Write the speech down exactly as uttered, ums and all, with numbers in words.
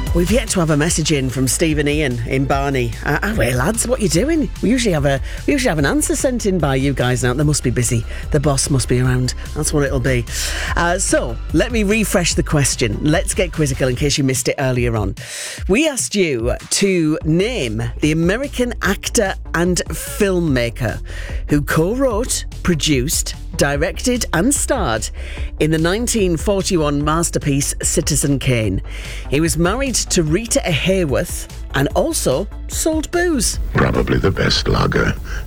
We've yet to have a message in from Stephen Ian in Barney. Uh, oh, hey lads, what you doing? We usually have a we usually have an answer sent in by you guys now. They must be busy. The boss must be around. That's what it'll be. Uh, so let me refresh the question. Let's get quizzical in case you missed it earlier on. We asked you to name the American actor and filmmaker who co-wrote, produced, directed and starred in the nineteen forty-one masterpiece Citizen Kane. He was married to Rita Hayworth and also sold booze. Probably the best lager